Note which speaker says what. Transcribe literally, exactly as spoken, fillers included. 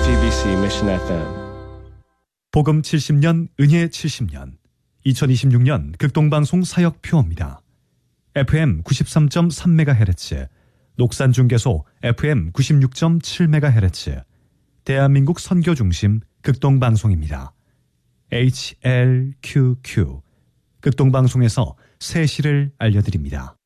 Speaker 1: 지티비씨 Mission 에프엠.
Speaker 2: 복음 칠십 년, 은혜 칠십 년, 이천이십육 년 극동방송 사역표입니다. 에프엠 구십삼 점 삼 메가헤르츠, 녹산중계소 에프엠 구십육 점 칠 메가헤르츠, 대한민국 선교중심 극동방송입니다. 에이치엘큐큐, 극동방송에서 새 시를 알려드립니다.